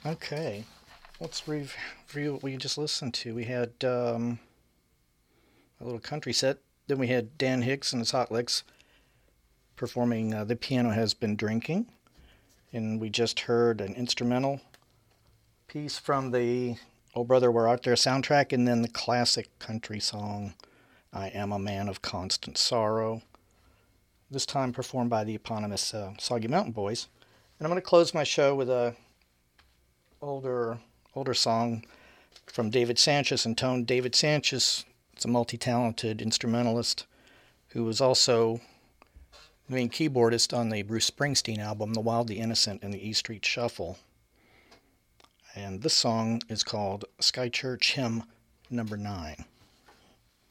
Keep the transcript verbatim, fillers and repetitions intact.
Okay, let's rev- review what we just listened to. We had um, a little country set. Then we had Dan Hicks and his Hot Licks performing uh, The Piano Has Been Drinking. And we just heard an instrumental piece from the Oh Brother, Where Art There soundtrack, and then the classic country song I Am a Man of Constant Sorrow, this time performed by the eponymous uh, Soggy Mountain Boys. And I'm going to close my show with a older older song from David Sancious and Tone. David Sancious is a multi-talented instrumentalist who was also the main keyboardist on the Bruce Springsteen album, The Wildly Innocent and the E Street Shuffle. And this song is called Sky Church Hymn Number nine.